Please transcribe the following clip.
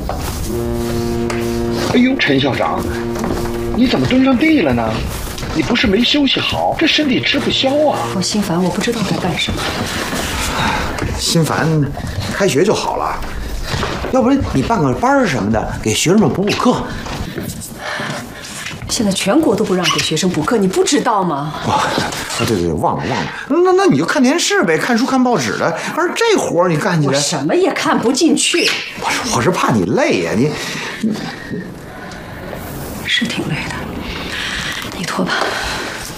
哎呦，陈校长，你怎么蹲上地了呢？你不是没休息好，这身体吃不消啊！ 我心烦，我不知道该干什么。 心烦，开学就好了。要不然你办个班什么的，给学生们补补课。 现在全国都不让给学生补课，你不知道吗？ 对，忘了。那你就看电视呗，看书看报纸的。而这活你干起来， 我什么也看不进去。 我是怕你累呀，你是挺累的，你脱吧。